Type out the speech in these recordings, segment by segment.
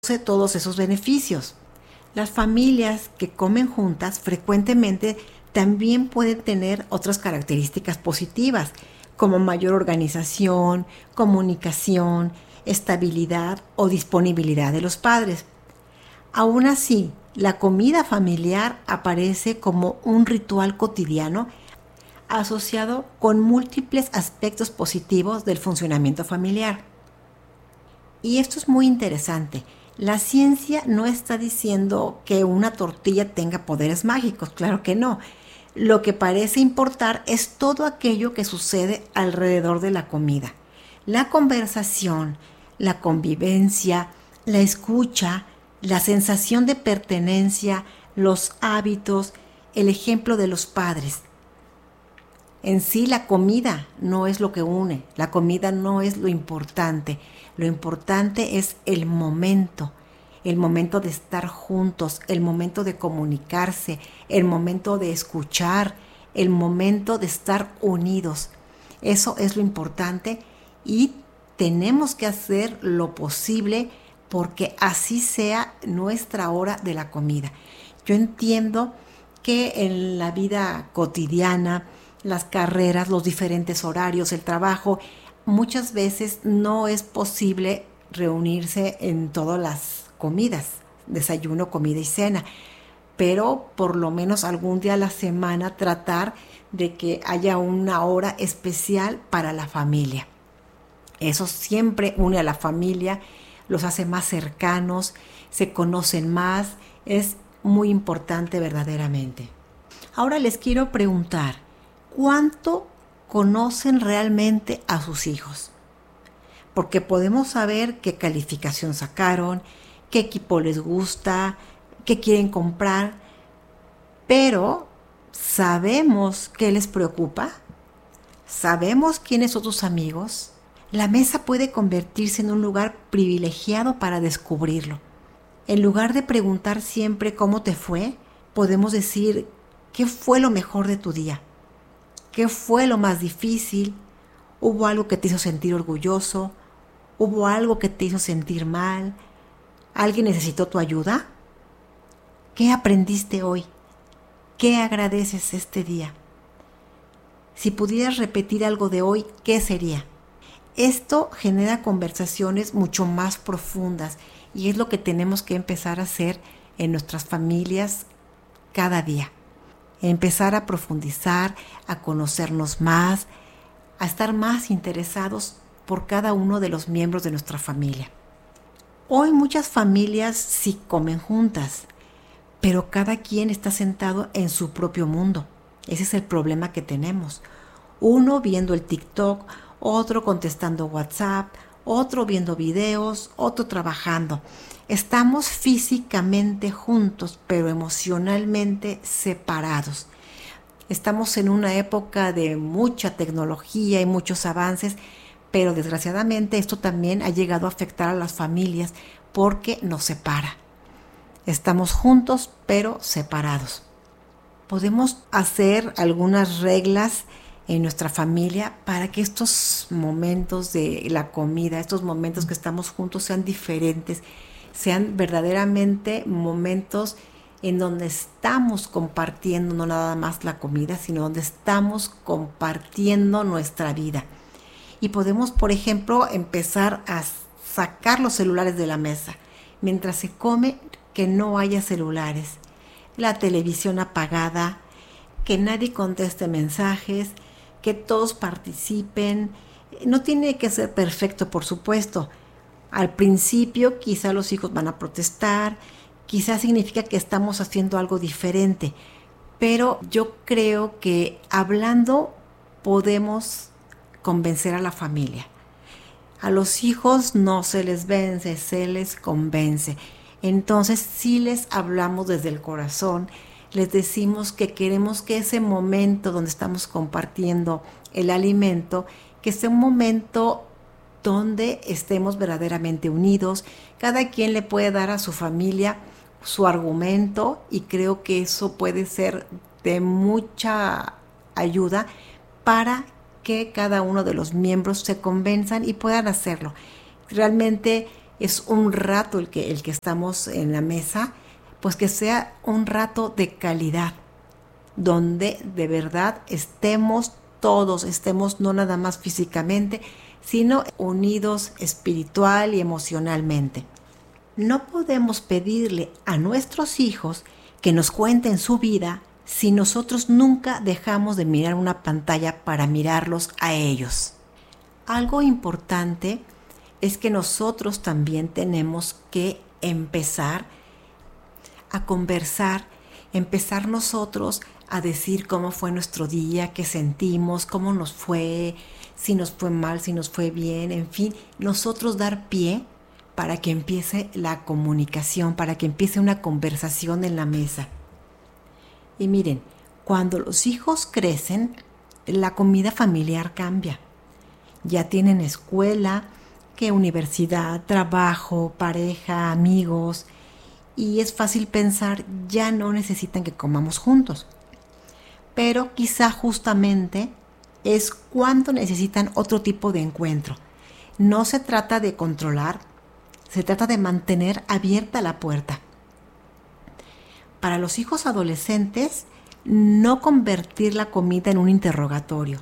todos esos beneficios. Las familias que comen juntas frecuentemente también pueden tener otras características positivas, como mayor organización, comunicación, estabilidad o disponibilidad de los padres. Aún así, la comida familiar aparece como un ritual cotidiano asociado con múltiples aspectos positivos del funcionamiento familiar. Y esto es muy interesante. La ciencia no está diciendo que una tortilla tenga poderes mágicos, claro que no. Lo que parece importar es todo aquello que sucede alrededor de la comida. La conversación, la convivencia, la escucha, la sensación de pertenencia, los hábitos, el ejemplo de los padres. En sí la comida no es lo que une, la comida no es lo importante. Lo importante es el momento de estar juntos, el momento de comunicarse, el momento de escuchar, el momento de estar unidos. Eso es lo importante y tenemos que hacer lo posible porque así sea nuestra hora de la comida. Yo entiendo que en la vida cotidiana, las carreras, los diferentes horarios, el trabajo, muchas veces no es posible reunirse en todas las comidas, desayuno, comida y cena, pero por lo menos algún día a la semana tratar de que haya una hora especial para la familia. Eso siempre une a la familia, los hace más cercanos, se conocen más, es muy importante verdaderamente. Ahora les quiero preguntar, ¿cuánto conocen realmente a sus hijos? Porque podemos saber qué calificación sacaron, qué equipo les gusta, qué quieren comprar, pero ¿sabemos qué les preocupa? ¿Sabemos quiénes son sus amigos? La mesa puede convertirse en un lugar privilegiado para descubrirlo. En lugar de preguntar siempre cómo te fue, podemos decir qué fue lo mejor de tu día. ¿Qué fue lo más difícil? ¿Hubo algo que te hizo sentir orgulloso? ¿Hubo algo que te hizo sentir mal? ¿Alguien necesitó tu ayuda? ¿Qué aprendiste hoy? ¿Qué agradeces este día? Si pudieras repetir algo de hoy, ¿qué sería? Esto genera conversaciones mucho más profundas y es lo que tenemos que empezar a hacer en nuestras familias cada día. Empezar a profundizar, a conocernos más, a estar más interesados por cada uno de los miembros de nuestra familia. Hoy muchas familias sí comen juntas, pero cada quien está sentado en su propio mundo. Ese es el problema que tenemos. Uno viendo el TikTok, otro contestando WhatsApp, otro viendo videos, otro trabajando. Estamos físicamente juntos, pero emocionalmente separados. Estamos en una época de mucha tecnología y muchos avances, pero desgraciadamente esto también ha llegado a afectar a las familias porque nos separa. Estamos juntos, pero separados. Podemos hacer algunas reglas en nuestra familia para que estos momentos de la comida, estos momentos que estamos juntos sean diferentes, sean verdaderamente momentos en donde estamos compartiendo no nada más la comida, sino donde estamos compartiendo nuestra vida. Y podemos, por ejemplo, empezar a sacar los celulares de la mesa. Mientras se come, que no haya celulares, la televisión apagada, que nadie conteste mensajes, que todos participen. No tiene que ser perfecto, por supuesto. Al principio quizá los hijos van a protestar, quizá significa que estamos haciendo algo diferente, pero yo creo que hablando podemos convencer a la familia. A los hijos no se les vence, se les convence. Entonces sí les hablamos desde el corazón, les decimos que queremos que ese momento donde estamos compartiendo el alimento, que sea un momento donde estemos verdaderamente unidos. Cada quien le puede dar a su familia su argumento y creo que eso puede ser de mucha ayuda para que cada uno de los miembros se convenzan y puedan hacerlo. Realmente es un rato el que estamos en la mesa, pues que sea un rato de calidad, donde de verdad estemos todos, estemos no nada más físicamente, sino unidos espiritual y emocionalmente. No podemos pedirle a nuestros hijos que nos cuenten su vida si nosotros nunca dejamos de mirar una pantalla para mirarlos a ellos. Algo importante es que nosotros también tenemos que empezar a conversar, empezar nosotros a decir cómo fue nuestro día, qué sentimos, cómo nos fue, si nos fue mal, si nos fue bien, en fin, nosotros dar pie para que empiece la comunicación, para que empiece una conversación en la mesa. Y miren, cuando los hijos crecen, la comida familiar cambia. Ya tienen escuela, que universidad, trabajo, pareja, amigos, y es fácil pensar, ya no necesitan que comamos juntos. Pero quizá justamente es cuando necesitan otro tipo de encuentro. No se trata de controlar, se trata de mantener abierta la puerta. Para los hijos adolescentes, no convertir la comida en un interrogatorio.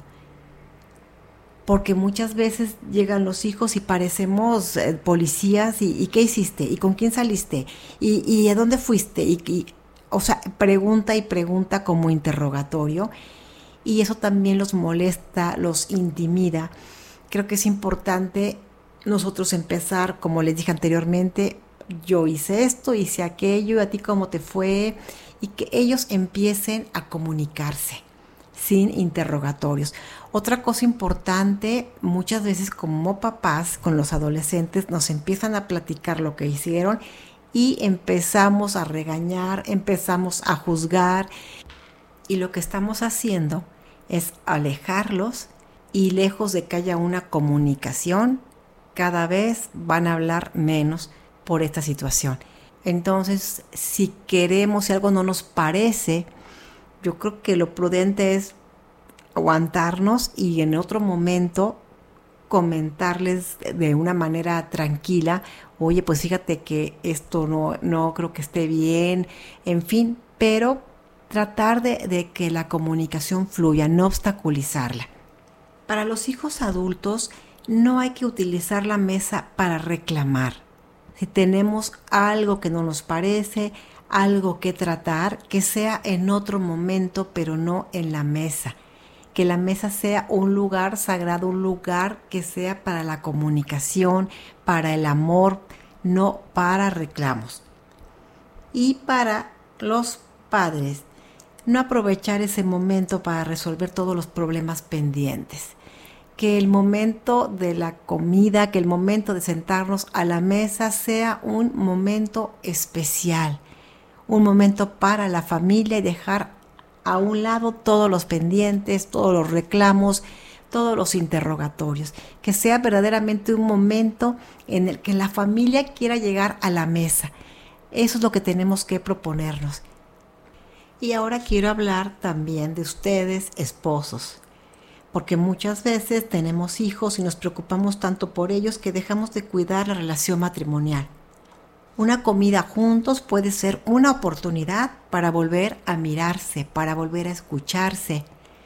Porque muchas veces llegan los hijos y parecemos policías y ¿qué hiciste? ¿Y con quién saliste? ¿Y a dónde fuiste? O sea, pregunta y pregunta como interrogatorio, y eso también los molesta, los intimida. Creo que es importante nosotros empezar, como les dije anteriormente, yo hice esto, hice aquello, ¿a ti cómo te fue? Y que ellos empiecen a comunicarse sin interrogatorios. Otra cosa importante, muchas veces como papás con los adolescentes nos empiezan a platicar lo que hicieron y empezamos a regañar, empezamos a juzgar, y lo que estamos haciendo es alejarlos, y lejos de que haya una comunicación, cada vez van a hablar menos por esta situación. Entonces, si queremos, si algo no nos parece, yo creo que lo prudente es aguantarnos y en otro momento comentarles de una manera tranquila, oye, pues fíjate que esto no creo que esté bien, en fin, pero tratar de que la comunicación fluya, no obstaculizarla. Para los hijos adultos no hay que utilizar la mesa para reclamar. Si tenemos algo que no nos parece, algo que tratar, que sea en otro momento, pero no en la mesa. Que la mesa sea un lugar sagrado, un lugar que sea para la comunicación, para el amor, no para reclamos. Y para los padres, no aprovechar ese momento para resolver todos los problemas pendientes. Que el momento de la comida, que el momento de sentarnos a la mesa sea un momento especial, un momento para la familia, y dejar a un lado todos los pendientes, todos los reclamos, todos los interrogatorios. Que sea verdaderamente un momento en el que la familia quiera llegar a la mesa. Eso es lo que tenemos que proponernos. Y ahora quiero hablar también de ustedes, esposos, porque muchas veces tenemos hijos y nos preocupamos tanto por ellos que dejamos de cuidar la relación matrimonial. Una comida juntos puede ser una oportunidad para volver a mirarse, para volver a escucharse.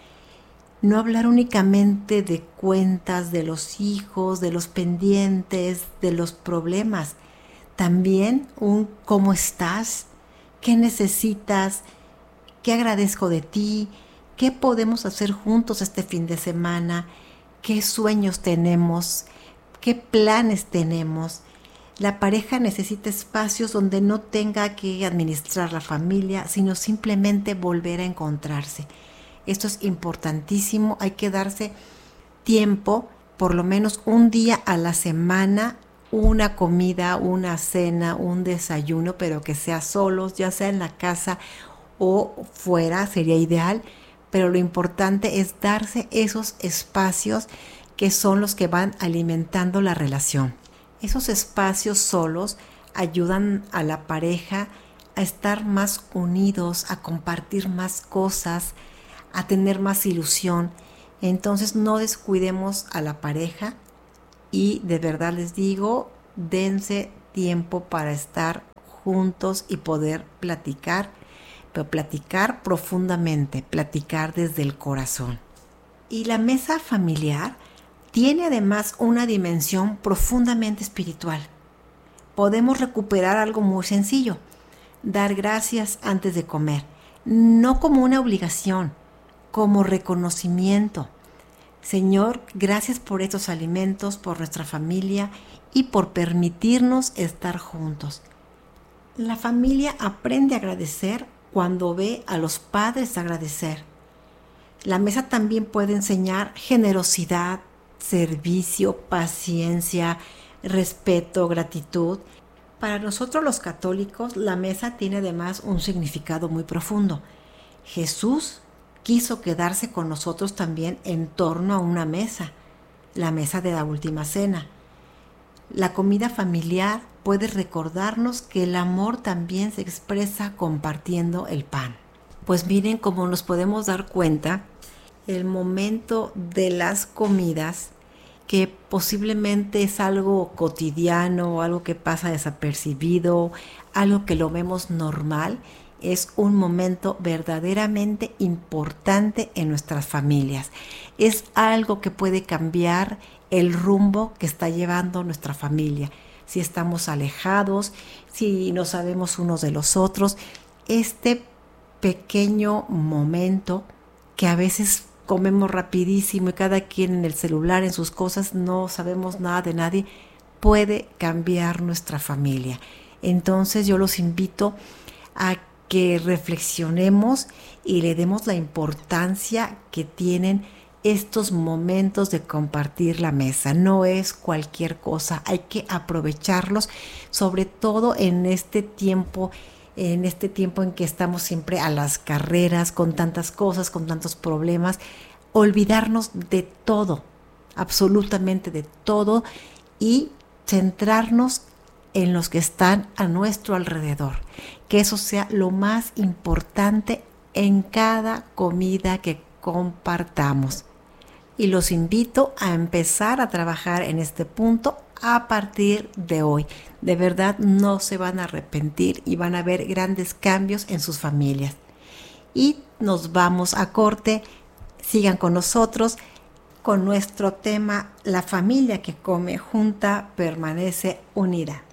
No hablar únicamente de cuentas, de los hijos, de los pendientes, de los problemas. También un ¿cómo estás? ¿Qué necesitas? ¿Qué agradezco de ti? ¿Qué podemos hacer juntos este fin de semana? ¿Qué sueños tenemos? ¿Qué planes tenemos? La pareja necesita espacios donde no tenga que administrar la familia, sino simplemente volver a encontrarse. Esto es importantísimo, hay que darse tiempo, por lo menos un día a la semana, una comida, una cena, un desayuno, pero que sea solos, ya sea en la casa o fuera, sería ideal, pero lo importante es darse esos espacios que son los que van alimentando la relación. Esos espacios solos ayudan a la pareja a estar más unidos, a compartir más cosas, a tener más ilusión. Entonces no descuidemos a la pareja, y de verdad les digo, dense tiempo para estar juntos y poder platicar, pero platicar profundamente, platicar desde el corazón. Y la mesa familiar tiene además una dimensión profundamente espiritual. Podemos recuperar algo muy sencillo: dar gracias antes de comer, no como una obligación, como reconocimiento. Señor, gracias por estos alimentos, por nuestra familia y por permitirnos estar juntos. La familia aprende a agradecer cuando ve a los padres agradecer. La mesa también puede enseñar generosidad, servicio, paciencia, respeto, gratitud. Para nosotros los católicos, la mesa tiene además un significado muy profundo. Jesús quiso quedarse con nosotros también en torno a una mesa, la mesa de la última cena. La comida familiar puede recordarnos que el amor también se expresa compartiendo el pan. Pues miren, como nos podemos dar cuenta, el momento de las comidas, que posiblemente es algo cotidiano, algo que pasa desapercibido, algo que lo vemos normal, es un momento verdaderamente importante en nuestras familias. Es algo que puede cambiar el rumbo que está llevando nuestra familia. Si estamos alejados, si no sabemos unos de los otros, este pequeño momento que a veces comemos rapidísimo y cada quien en el celular, en sus cosas, no sabemos nada de nadie, puede cambiar nuestra familia. Entonces yo los invito a que reflexionemos y le demos la importancia que tienen estos momentos de compartir la mesa. No es cualquier cosa, hay que aprovecharlos, sobre todo en este tiempo en que estamos siempre a las carreras, con tantas cosas, con tantos problemas. Olvidarnos de todo, absolutamente de todo, y centrarnos en los que están a nuestro alrededor. Que eso sea lo más importante en cada comida que compartamos. Y los invito a empezar a trabajar en este punto a partir de hoy. De verdad no se van a arrepentir y van a ver grandes cambios en sus familias. Y nos vamos a corte. Sigan con nosotros con nuestro tema: la familia que come junta permanece unida.